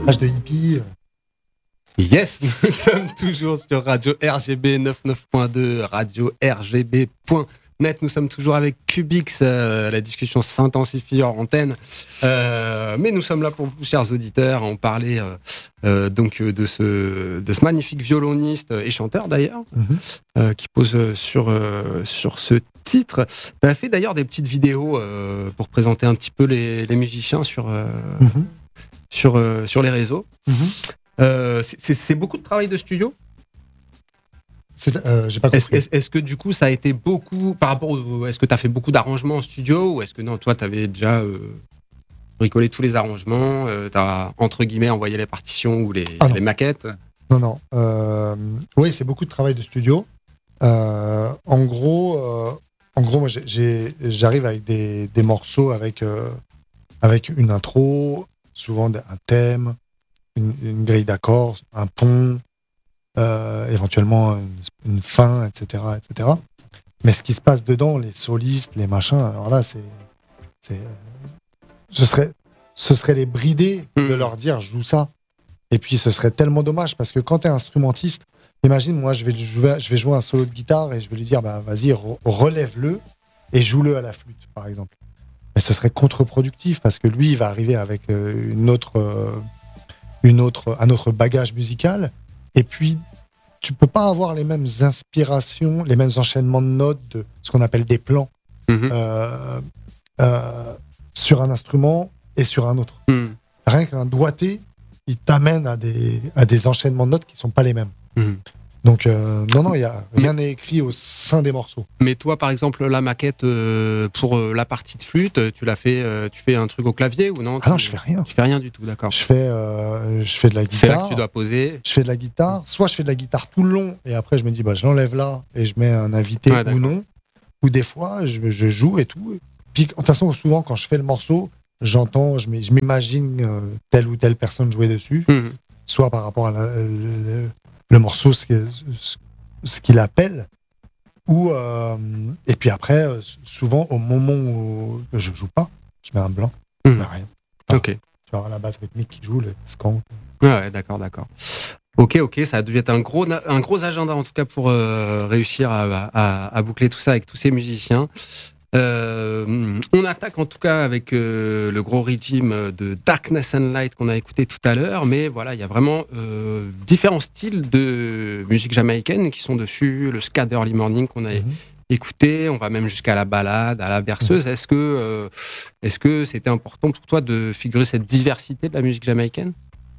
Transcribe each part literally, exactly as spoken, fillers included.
Âge de hippie. Yes, nous sommes toujours sur Radio R G B quatre-vingt-neuf point deux, radio R G B point net. Nous sommes toujours avec Cubix. Euh, la discussion s'intensifie hors antenne. Euh, mais nous sommes là pour vous, chers auditeurs. On parlait euh, euh, donc de ce, de ce magnifique violoniste et chanteur d'ailleurs, mm-hmm. euh, qui pose sur, euh, sur ce titre. Tu as fait d'ailleurs des petites vidéos euh, pour présenter un petit peu les, les musiciens sur, euh, mm-hmm. sur, euh, sur les réseaux. Mm-hmm. Euh, c'est, c'est, c'est beaucoup de travail de studio. C'est, euh, j'ai pas compris. Est-ce, est-ce que du coup ça a été beaucoup par rapport au, est-ce que tu as fait beaucoup d'arrangements en studio ou est-ce que non, toi tu avais déjà euh, bricolé tous les arrangements, euh, tu as entre guillemets envoyé les partitions ou les, ah les maquettes? Non, non. Euh, oui, c'est beaucoup de travail de studio. Euh, en gros, euh, en gros moi j'ai, j'ai, j'arrive avec des, des morceaux avec, euh, avec une intro, souvent un thème. Une, une grille d'accords, un pont, euh, éventuellement une, une fin, et cetera, et cetera. Mais ce qui se passe dedans, les solistes, les machins, alors là, c'est, c'est, ce serait, ce serait les brider de leur dire joue ça. Et puis ce serait tellement dommage parce que quand t'es instrumentiste, imagine moi je vais jouer, je vais jouer un solo de guitare et je vais lui dire bah vas-y re- relève-le et joue-le à la flûte par exemple. Mais ce serait contre-productif parce que lui il va arriver avec euh, une autre euh, Une autre, un autre bagage musical, et puis tu peux pas avoir les mêmes inspirations, les mêmes enchaînements de notes, de ce qu'on appelle des plans, mmh. euh, euh, sur un instrument et sur un autre. Mmh. Rien qu'un doigté, il t'amène à des, à des enchaînements de notes qui sont pas les mêmes. Mmh. Donc euh, non, non, il y a rien n'est écrit au sein des morceaux. Mais toi, par exemple, la maquette euh, pour euh, la partie de flûte, tu l'as fait, euh, tu fais un truc au clavier ou non? Ah non, je fais rien. Tu fais rien du tout, d'accord. Je fais, euh, je fais de la guitare. C'est là que tu dois poser. Je fais de la guitare. Soit je fais de la guitare tout le long et après je me dis bah je l'enlève là et je mets un invité ouais, ou non. Ou des fois je, je joue et tout. Puis de toute façon souvent quand je fais le morceau, j'entends, je m'imagine euh, telle ou telle personne jouer dessus. Mmh. Soit par rapport à la, le, le morceau, ce, ce, ce qu'il appelle, ou euh, et puis après, souvent au moment où je joue pas, je mets un blanc, mmh. je mets rien. Enfin, ok. Tu vois la base rythmique qui joue, le scan. Ouais, d'accord, d'accord. Ok, ok, ça a dû être un gros, un gros agenda en tout cas pour euh, réussir à, à, à boucler tout ça avec tous ces musiciens. Euh, on attaque en tout cas avec euh, le gros rythme de Darkness and Light qu'on a écouté tout à l'heure, mais voilà, il y a vraiment euh, différents styles de musique jamaïcaine qui sont dessus, le ska d'Early Morning qu'on a mm-hmm. écouté, on va même jusqu'à la ballade, à la berceuse. Mm-hmm. Est-ce que, euh, est-ce que c'était important pour toi de figurer cette diversité de la musique jamaïcaine?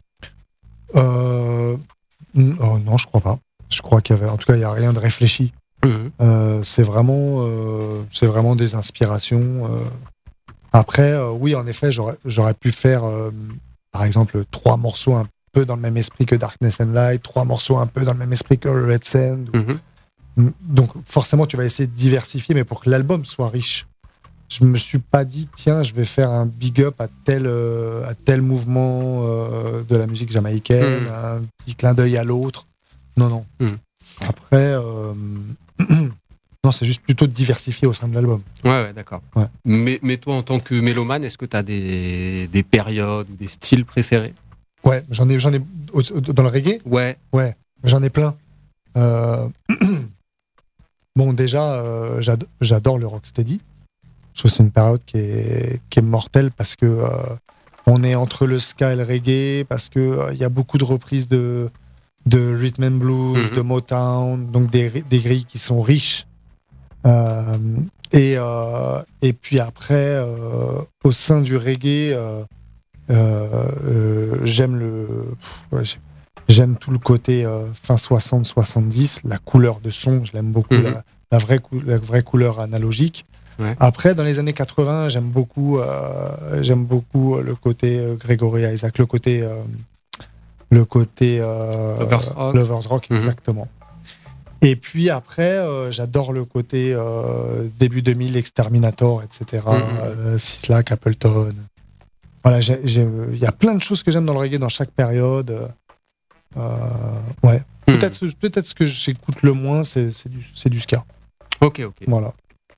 euh, oh Non, je crois pas. Je crois qu'il y avait, en tout cas, il n'y a rien de réfléchi. Mmh. Euh, c'est vraiment, euh, c'est vraiment des inspirations. Euh. Après, euh, oui, en effet, j'aurais, j'aurais pu faire, euh, par exemple, trois morceaux un peu dans le même esprit que Darkness and Light, trois morceaux un peu dans le même esprit que Red Sand. Mmh. Donc, forcément, tu vas essayer de diversifier, mais pour que l'album soit riche. Je me suis pas dit, tiens, je vais faire un big up à tel, euh, à tel mouvement euh, de la musique jamaïcaine, mmh. un petit clin d'œil à l'autre. Non, non. Mmh. Après. Euh, Non, c'est juste plutôt de diversifier au sein de l'album. Ouais, ouais, d'accord. Ouais. Mais, mais toi, en tant que mélomane, est-ce que tu as des, des périodes ou des styles préférés? Ouais, j'en ai, j'en ai dans le reggae. Ouais. Ouais, j'en ai plein. Euh... Bon, déjà, euh, j'adore, j'adore le rocksteady. Je trouve que c'est une période qui est, qui est mortelle parce que euh, on est entre le ska et le reggae, parce que il euh, y a beaucoup de reprises de de rhythm and blues, mm-hmm. de Motown, donc des, des grilles qui sont riches. Euh, et, euh, et puis après, euh, au sein du reggae, euh, euh, j'aime le, ouais, j'aime tout le côté euh, fin soixante soixante-dix, la couleur de son, je l'aime beaucoup, mm-hmm. la, la, vraie cou- la vraie couleur analogique. Ouais. Après, dans les années quatre-vingts, j'aime beaucoup, euh, j'aime beaucoup le côté euh, Gregory Isaac, le côté euh, le côté euh, Lovers Rock, Lovers Rock mm-hmm. exactement. Et puis après, euh, j'adore le côté euh, début deux mille, Exterminator, et cetera. Mm-hmm. Euh, Sislak, Appleton. Voilà, il y a plein de choses que j'aime dans le reggae dans chaque période. Euh, ouais. Mm-hmm. Peut-être, peut-être ce que j'écoute le moins, c'est, c'est, du, c'est du ska. Ok, ok. Voilà.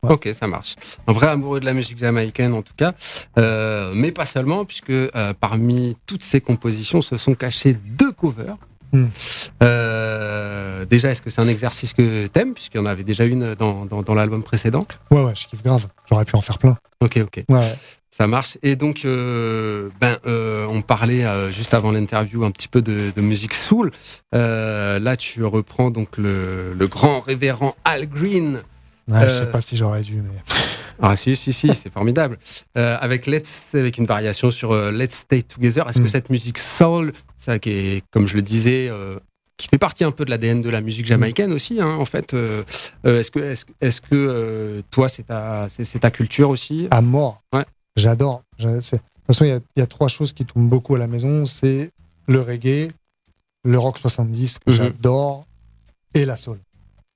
Ouais. Ok, ça marche. Un vrai amoureux de la musique jamaïcaine en tout cas, euh, mais pas seulement, puisque euh, parmi toutes ces compositions se sont cachés deux covers. Mm. Euh, déjà, est-ce que c'est un exercice que t'aimes, puisqu'il y en avait déjà une dans, dans, dans l'album précédent? Ouais, ouais, je kiffe grave. J'aurais pu en faire plein. Ok, ok. Ouais, ouais. Ça marche. Et donc, euh, ben, euh, on parlait euh, juste avant l'interview un petit peu de, de musique soul. Euh, là, tu reprends donc le, le grand révérend Al Green. Ouais, Euh, je sais pas si j'aurais dû, mais. Ah si, si, si, c'est formidable. Euh, avec Let's, avec une variation sur euh, Let's Stay Together. Est-ce que Mm. cette musique soul, ça qui est, comme je le disais, euh, qui fait partie un peu de l'A D N de la musique jamaïcaine aussi, hein, en fait. Euh, euh, est-ce que, est-ce, est-ce que euh, toi, c'est ta, c'est, c'est ta culture aussi? À mort. Ouais. J'adore. Je- c'est- De toute façon, il y a- il y, a trois choses qui tombent beaucoup à la maison. C'est le reggae, le rock soixante-dix, que Mhm. j'adore, et la soul.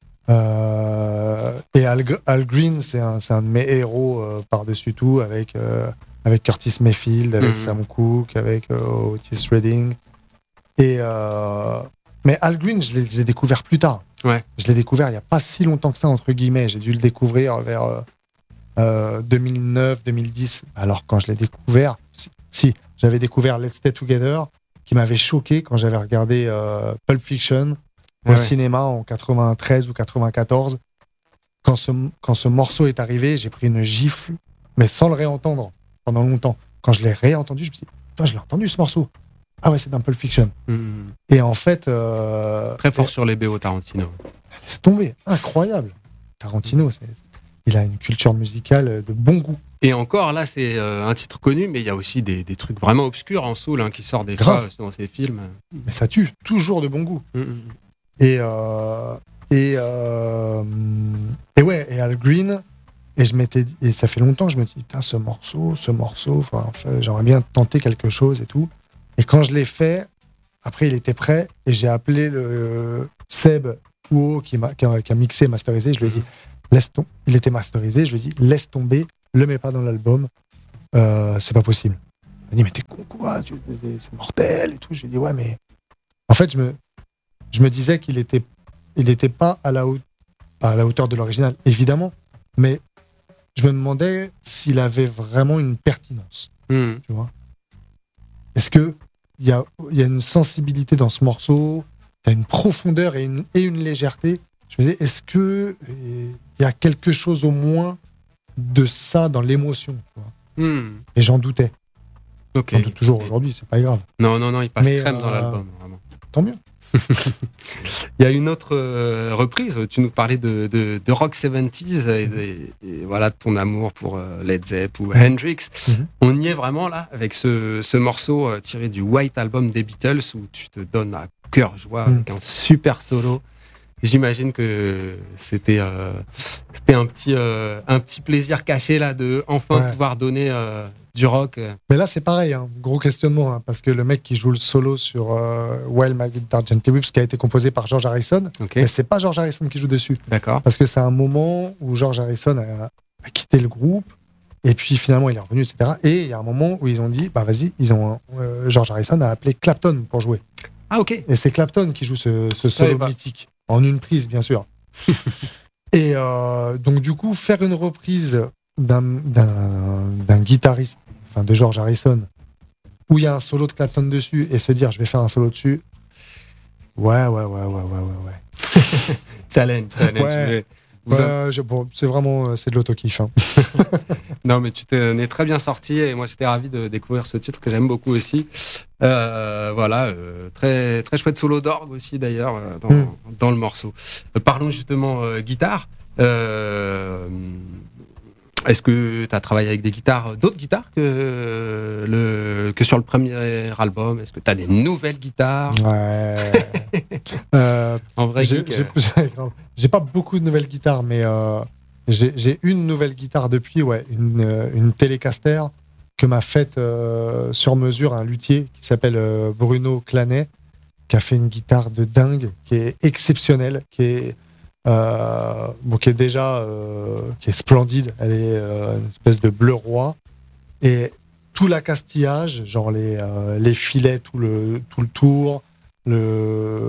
Euh, et Al, Gr- Al Green, c'est un, c'est un de mes héros euh, par-dessus tout, avec, euh, avec Curtis Mayfield, avec Mhm. Sam Cooke, avec euh, Otis Redding. Et, euh, mais Al Green, je l'ai, je l'ai découvert plus tard. Ouais. Je l'ai découvert il n'y a pas si longtemps que ça, entre guillemets. J'ai dû le découvrir vers euh, euh, deux mille neuf deux mille dix. Alors, quand je l'ai découvert, si, si, j'avais découvert Let's Stay Together, qui m'avait choqué quand j'avais regardé euh, Pulp Fiction au Ouais, ouais. cinéma en quatre-vingt-treize ou quatre-vingt-quatorze. Quand ce, quand ce morceau est arrivé, j'ai pris une gifle, mais sans le réentendre pendant longtemps. Quand je l'ai réentendu, je me suis dit, putain, je l'ai entendu ce morceau. Ah ouais, c'est dans Pulp Fiction. Mhm. Et en fait. euh, Très fort et- sur les B O Tarantino. Laisse tomber, incroyable. Tarantino, c'est, il a une culture musicale de bon goût. Et encore, là, c'est euh, un titre connu, mais il y a aussi des, des trucs vraiment obscurs en soul hein, qui sortent des Grave. fois dans ces films. Mais ça tue, toujours de bon goût. Mhm. Et, euh, et, euh, et ouais, et Al Green, et, je m'étais dit- et ça fait longtemps que je me dis, putain, ce morceau, ce morceau, enfin, enfin, j'aimerais bien tenter quelque chose et tout. Et quand je l'ai fait, après, il était prêt, et j'ai appelé le Seb Ouo qui, m'a, qui, a, qui a mixé et masterisé. Je lui ai dit, laisse tom- il était masterisé, je lui ai dit, laisse tomber, le mets pas dans l'album, euh, c'est pas possible. Il m'a dit, mais t'es con quoi, tu- c'est mortel et tout. Je lui ai dit, ouais, mais. En fait, je me, je me disais qu'il était, il était pas à la, haute, à la hauteur de l'original, évidemment, mais je me demandais s'il avait vraiment une pertinence. Mhm. Tu vois. Est-ce que il y a, il y a une sensibilité dans ce morceau, il y a une profondeur et une, et une légèreté. Je me disais, est-ce que euh, il y a quelque chose au moins de ça dans l'émotion, tu vois. Mhm. Et j'en doutais. Ok. J'en doute toujours aujourd'hui, c'est pas grave. Non, non, non, il passe Mais, crème dans euh, l'album, vraiment. Tant mieux. Il y a une autre euh, reprise, tu nous parlais de, de, de Rock soixante-dix et, et, et voilà ton amour pour euh, Led Zepp ou Hendrix. Mhm. On y est vraiment là avec ce, ce morceau euh, tiré du White Album des Beatles où tu te donnes à cœur joie Mhm. avec un super solo. J'imagine que c'était euh, c'était un petit euh, un petit plaisir caché là de enfin Ouais. pouvoir donner euh, du rock. Mais là, c'est pareil, hein, gros questionnement, hein, parce que le mec qui joue le solo sur euh, While My Guitar Gently Weeps, qui a été composé par George Harrison, Ok, mais c'est pas George Harrison qui joue dessus. d'accord. Parce que c'est un moment où George Harrison a, a quitté le groupe, et puis finalement il est revenu, et cetera. Et il y a un moment où ils ont dit, bah vas-y, ils ont, euh, George Harrison a appelé Clapton pour jouer. Ah ok. Et c'est Clapton qui joue ce, ce savais solo pas. mythique, en une prise, bien sûr. Et euh, donc, du coup, faire une reprise d'un, d'un, d'un guitariste, enfin de George Harrison, où il y a un solo de Clapton dessus, et se dire, je vais faire un solo dessus, ouais, ouais, ouais, ouais, ouais, ouais, ouais. Challenge, challenge. Ouais. Mais vous Ouais, avez- je- bon, c'est vraiment, euh, c'est de l'auto-kiff. Hein. Non, mais tu t'en es très bien sorti et moi j'étais ravi de découvrir ce titre que j'aime beaucoup aussi. Euh, voilà, euh, très très chouette solo d'orgue aussi d'ailleurs euh, dans, Mm. dans le morceau. Euh, parlons justement euh, guitare. Euh, Est-ce que tu as travaillé avec des guitares, d'autres guitares que, le, que sur le premier album? Est-ce que tu as des nouvelles guitares? Ouais. euh, En vrai, j'ai, geek, j'ai- j'ai- j'ai pas beaucoup de nouvelles guitares, mais euh, j'ai, j'ai une nouvelle guitare depuis, ouais, une, euh, une Telecaster que m'a faite euh, sur mesure un luthier qui s'appelle euh, Bruno Clanet, qui a fait une guitare de dingue, qui est exceptionnelle, qui est, euh, bon, qui est déjà euh, qui est splendide. Elle est euh, une espèce de bleu roi. Et tout l'accastillage, genre les, euh, les filets, tout le, tout le tour, le,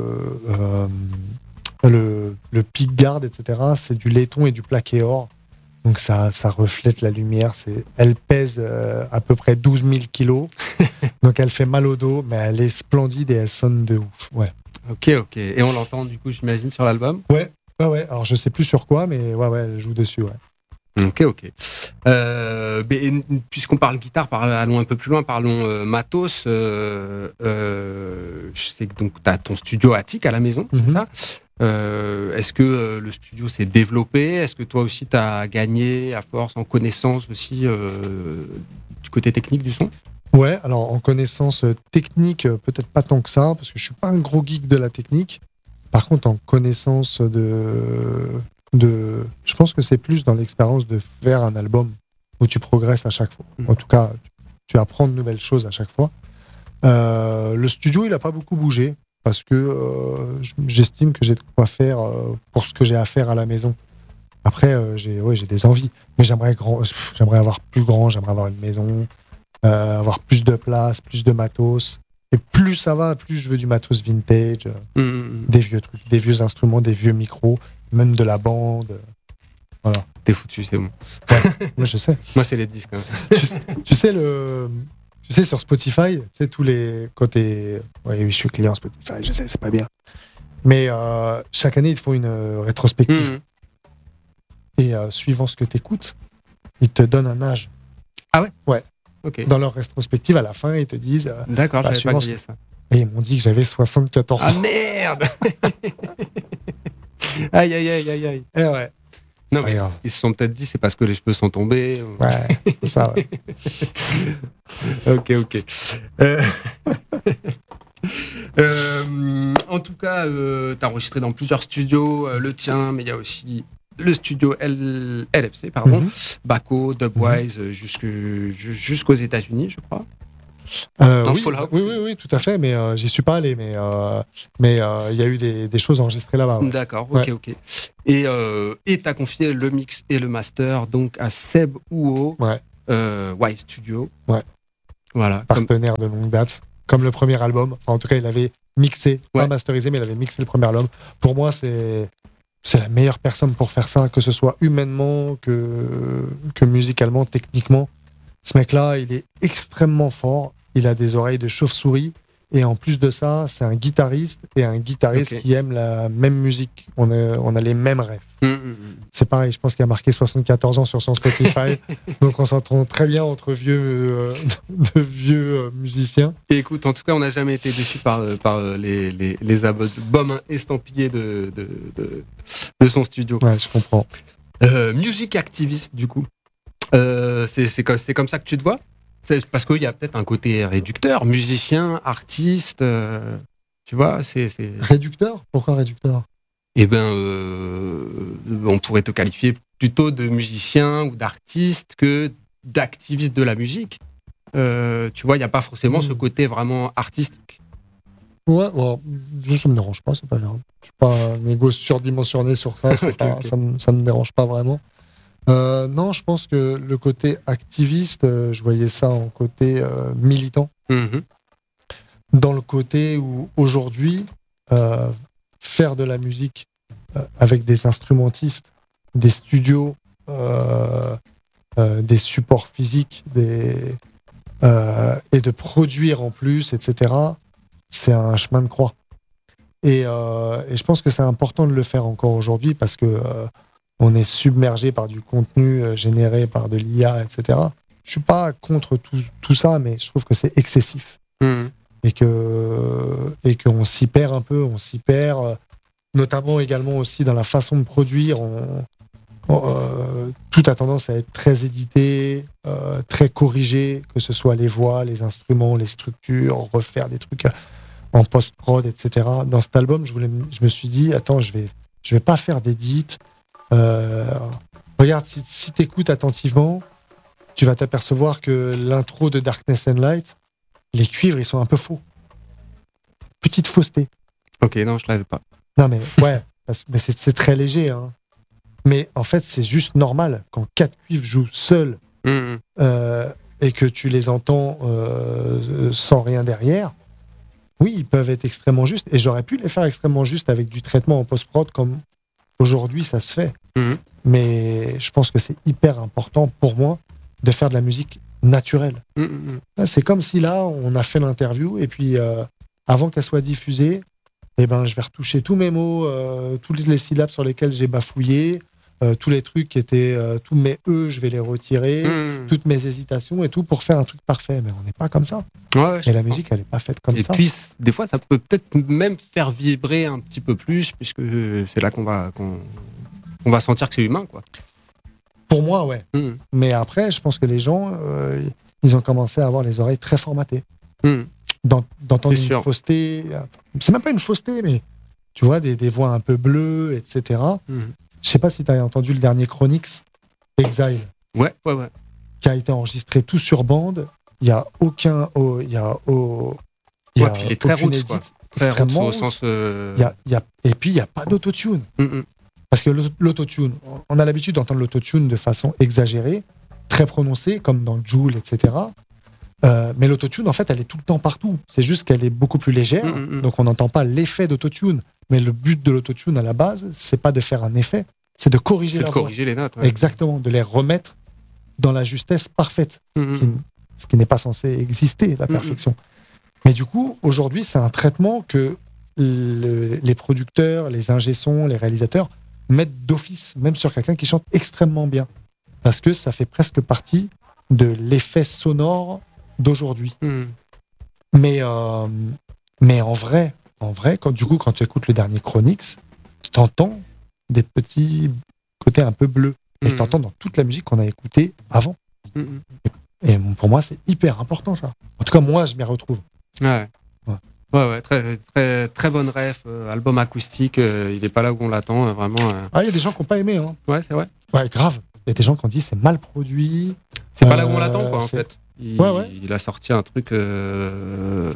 euh, le, le pickguard, et cetera, c'est du laiton et du plaqué or. Donc ça, ça reflète la lumière. C'est, elle pèse euh, à peu près douze mille kilos. Donc elle fait mal au dos, mais elle est splendide et elle sonne de ouf. Ouais. Ok, ok. Et on l'entend du coup, j'imagine, sur l'album. Ouais, ouais, ouais. Alors je sais plus sur quoi, mais ouais, ouais, elle joue dessus, ouais. Ok, ok. Euh, mais, puisqu'on parle guitare, parlons, allons un peu plus loin, parlons euh, matos. Euh, euh, je sais que donc tu as ton studio Attic à la maison, mm-hmm. c'est ça euh, Est-ce que euh, le studio s'est développé? Est-ce que toi aussi tu as gagné à force en connaissance aussi euh, du côté technique du son? Ouais, alors en connaissance technique, peut-être pas tant que ça, parce que je suis pas un gros geek de la technique. Par contre, en connaissance de, de, je pense que c'est plus dans l'expérience de faire un album où tu progresses à chaque fois. En tout cas, tu apprends de nouvelles choses à chaque fois. Euh, le studio, il a pas beaucoup bougé parce que euh, j'estime que j'ai de quoi faire euh, pour ce que j'ai à faire à la maison. Après, euh, j'ai, ouais, j'ai des envies, mais j'aimerais grand, j'aimerais avoir plus grand, j'aimerais avoir une maison. Euh, avoir plus de place, plus de matos. Et plus ça va, plus je veux du matos vintage, euh, mmh. des vieux trucs, des vieux instruments, des vieux micros, même de la bande. Euh, voilà. T'es foutu, c'est bon. Ouais, moi je sais. Moi c'est les disques. Hein. tu, sais, tu sais le, tu sais sur Spotify, tu sais tous les côtés. Oui, oui, je suis client Spotify, je sais, c'est pas bien. Mais euh, chaque année ils te font une euh, rétrospective. Mmh. Et euh, suivant ce que t'écoutes, ils te donnent un âge. Ah ouais. Ouais. Okay. Dans leur rétrospective, à la fin, ils te disent... Euh, D'accord, bah, j'avais pas grillé ça. Et ils m'ont dit que j'avais soixante-quatorze ans. Ah merde. Aïe, aïe, aïe, aïe, aïe. Eh ouais. Non, mais grave. Ils se sont peut-être dit c'est parce que les cheveux sont tombés. Ou... Ouais, c'est ça, ouais. Ok, ok. Euh... euh, en tout cas, euh, tu as enregistré dans plusieurs studios, euh, le tien, mais il y a aussi... le studio L... L F C, pardon, mm-hmm. Baco, Dubwise, mm-hmm. jusque... jusqu'aux États-Unis, je crois. Euh, oui, oui, oui, oui, tout à fait, mais euh, j'y suis pas allé, mais euh, mais il euh, y a eu des, des choses enregistrées là-bas. Ouais. D'accord, ok, ouais. ok. Et euh, et t'as confié le mix et le master donc à Seb Ouo, ouais. euh, Wise Studio. Ouais. Voilà. Partenaire comme... de longue date, comme le premier album. Enfin, en tout cas, il avait mixé, ouais. pas masterisé, mais il avait mixé le premier album. Pour moi, c'est c'est la meilleure personne pour faire ça, que ce soit humainement, que, que musicalement, techniquement. Ce mec-là, il est extrêmement fort. Il a des oreilles de chauve-souris. Et en plus de ça, c'est un guitariste et un guitariste okay. qui aime la même musique. On a, on a les mêmes rêves. Mm-hmm. C'est pareil, je pense qu'il a marqué soixante-quatorze ans sur son Spotify. Donc on s'entend très bien entre vieux, euh, de vieux euh, musiciens. Et écoute, en tout cas, on n'a jamais été déçus par, par les, les, les albums estampillés de, de, de, de son studio. Ouais, je comprends. Euh, music activiste, du coup. Euh, c'est, c'est, comme, c'est comme ça que tu te vois ? C'est parce qu'il y a peut-être un côté réducteur, musicien, artiste, euh, tu vois, c'est, c'est... Réducteur ? Pourquoi réducteur ? Eh bien, euh, on pourrait te qualifier plutôt de musicien ou d'artiste que d'activiste de la musique. Euh, tu vois, il n'y a pas forcément mmh. ce côté vraiment artistique. Ouais, bon, ça ne me dérange pas, c'est pas grave. Je suis pas un égo surdimensionné sur ça, c'est okay, pas, okay. ça ne me dérange pas vraiment. Euh, non, je pense que le côté activiste, euh, je voyais ça en côté euh, militant. Mm-hmm. Dans le côté où aujourd'hui, euh, faire de la musique euh, avec des instrumentistes, des studios, euh, euh, des supports physiques, des, euh, et de produire en plus, et cetera, c'est un chemin de croix. Et, euh, et je pense que c'est important de le faire encore aujourd'hui parce que euh, on est submergé par du contenu euh, généré par de l'I A, et cetera. Je suis pas contre tout, tout ça, mais je trouve que c'est excessif. Mmh. Et que et qu'on s'y perd un peu, on s'y perd, euh, notamment également aussi dans la façon de produire. On, on, euh, tout a tendance à être très édité, euh, très corrigé, que ce soit les voix, les instruments, les structures, refaire des trucs en post-prod, et cetera. Dans cet album, je, voulais, je me suis dit, attends, je vais, je vais pas faire d'édit. Euh, regarde, si, si tu écoutes attentivement, tu vas t'apercevoir que l'intro de Darkness and Light, les cuivres, ils sont un peu faux. Petite fausseté. Ok, non, je l'avais pas. Non, mais ouais, parce, mais c'est, c'est très léger. Hein. Mais en fait, c'est juste normal. Quand quatre cuivres jouent seuls mmh. euh, et que tu les entends euh, sans rien derrière, oui, ils peuvent être extrêmement justes. Et j'aurais pu les faire extrêmement justes avec du traitement en post-prod comme aujourd'hui ça se fait. Mmh. Mais je pense que c'est hyper important pour moi de faire de la musique naturelle. Mmh. C'est comme si là, on a fait l'interview et puis euh, avant qu'elle soit diffusée, eh ben, je vais retoucher tous mes mots, euh, toutes les syllabes sur lesquelles j'ai bafouillé, euh, tous les trucs qui étaient, euh, tous mes E, je vais les retirer, Mmh. toutes mes hésitations et tout pour faire un truc parfait. Mais on n'est pas comme ça. Ouais, ouais, je Et la comprends. musique, elle n'est pas faite comme Et ça. puis, c- des fois, ça peut peut-être même faire vibrer un petit peu plus, puisque c'est là qu'on va, qu'on, qu'on va sentir que c'est humain, quoi. Pour moi, ouais. Mmh. Mais après, je pense que les gens, euh, ils ont commencé à avoir les oreilles très formatées. Mmh. D'en- D'entendre C'est une sûr. fausseté. euh, C'est même pas une fausseté, mais tu vois, des, des voix un peu bleues, et cetera. Mmh. Je sais pas si tu as entendu le dernier Chronix, Exile, Ouais, ouais, ouais. qui a été enregistré tout sur bande. Il y a aucun. oh, Il y a, oh, il y Ouais, a puis il est très aucune roots, édite, quoi. Très roots extrêmement au roots. sens. euh, Il y a, il y a- et puis, il n'y a pas d'autotune. mmh, mmh. Parce que l'auto- l'autotune, on a l'habitude d'entendre l'autotune de façon exagérée, très prononcée, comme dans Joule, et cetera. Euh, mais l'autotune, en fait, elle est tout le temps partout. C'est juste qu'elle est beaucoup plus légère, Mm, mm, mm. donc on n'entend pas l'effet d'autotune. Mais le but de l'autotune, à la base, c'est pas de faire un effet, c'est de corriger C'est la de voix. corriger les notes. Ouais. Exactement, de les remettre dans la justesse parfaite, ce Mm, qui, mm. ce qui n'est pas censé exister, la Mm, mm. perfection. Mais du coup, aujourd'hui, c'est un traitement que le- les producteurs, les ingé-sons, les réalisateurs mettent d'office, même sur quelqu'un qui chante extrêmement bien. Parce que ça fait presque partie de l'effet sonore d'aujourd'hui. Mm. Mais, euh, mais en vrai, en vrai, quand, du coup, quand tu écoutes le dernier Chronix, tu t'entends des petits côtés un peu bleus. Et Mm. tu t'entends dans toute la musique qu'on a écoutée avant. Mm, mm. Et pour moi, c'est hyper important, ça. En tout cas, moi, je m'y retrouve. Ouais. Ouais. Ouais, ouais, très, très, très bonne ref, euh, album acoustique, euh, il est pas là où on l'attend, euh, vraiment. euh. Ah, il y a des gens qui n'ont pas aimé. Hein. Ouais, c'est vrai. Ouais, grave. Il y a des gens qui ont dit c'est mal produit. C'est pas là où on Euh, l'attend, quoi, en c'est- fait. Il, Ouais, ouais. il a sorti un truc euh,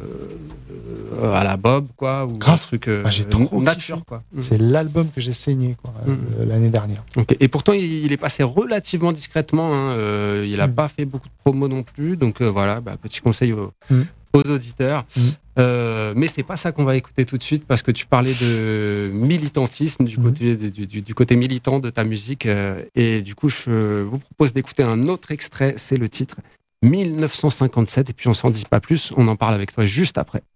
euh, à la Bob, quoi, ou Grave. un truc euh, Ah, j'ai trop nature, kiffé. quoi. Mm. C'est l'album que j'ai saigné quoi, Mm. euh, l'année dernière. Ok. Et pourtant, il, il est passé relativement discrètement. Hein. Euh, il a Mm. pas fait beaucoup de promos non plus. Donc euh, voilà, bah, petit conseil aux, Mm. aux auditeurs. Mm. Euh, mais c'est pas ça qu'on va écouter tout de suite parce que tu parlais de militantisme du Mm. côté du, du- du côté militant de ta musique. euh, et du coup, je vous propose d'écouter un autre extrait. C'est le titre mille neuf cent cinquante-sept. Et puis on s'en dit pas plus. On en parle avec toi juste après.